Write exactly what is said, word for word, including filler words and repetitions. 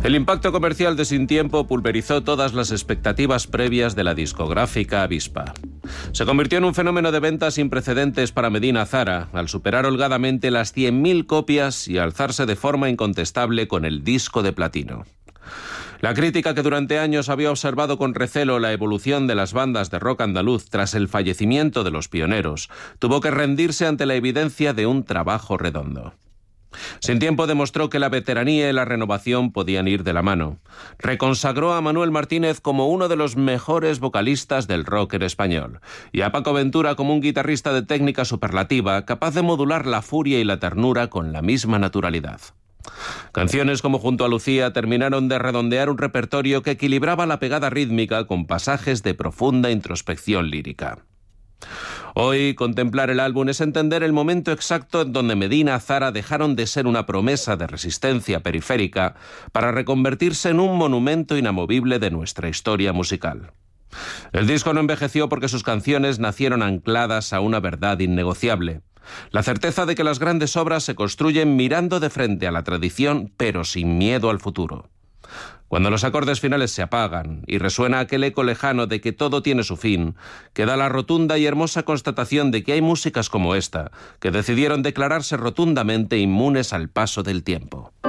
El impacto comercial de Sin Tiempo pulverizó todas las expectativas previas de la discográfica Avispa. Se convirtió en un fenómeno de ventas sin precedentes para Medina Zara, al superar holgadamente las cien mil copias y alzarse de forma incontestable con el disco de platino. La crítica, que durante años había observado con recelo la evolución de las bandas de rock andaluz tras el fallecimiento de los pioneros, tuvo que rendirse ante la evidencia de un trabajo redondo. Sin Tiempo demostró que la veteranía y la renovación podían ir de la mano. Reconsagró a Manuel Martínez como uno de los mejores vocalistas del rock en español, y a Paco Ventura como un guitarrista de técnica superlativa, capaz de modular la furia y la ternura con la misma naturalidad. Canciones como Junto a Lucía terminaron de redondear un repertorio que equilibraba la pegada rítmica con pasajes de profunda introspección lírica. Hoy, contemplar el álbum es entender el momento exacto en donde Medina Zara dejaron de ser una promesa de resistencia periférica para reconvertirse en un monumento inamovible de nuestra historia musical. El disco no envejeció porque sus canciones nacieron ancladas a una verdad innegociable: la certeza de que las grandes obras se construyen mirando de frente a la tradición, pero sin miedo al futuro. Cuando los acordes finales se apagan y resuena aquel eco lejano de que todo tiene su fin, queda la rotunda y hermosa constatación de que hay músicas como esta, que decidieron declararse rotundamente inmunes al paso del tiempo.